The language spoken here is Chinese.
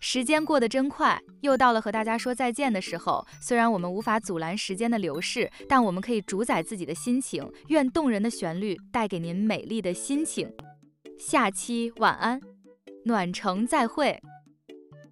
时间过得真快，又到了和大家说再见的时候。虽然我们无法阻拦时间的流逝，但我们可以主宰自己的心情。愿动人的旋律带给您美丽的心情。下期晚安，暖城再会。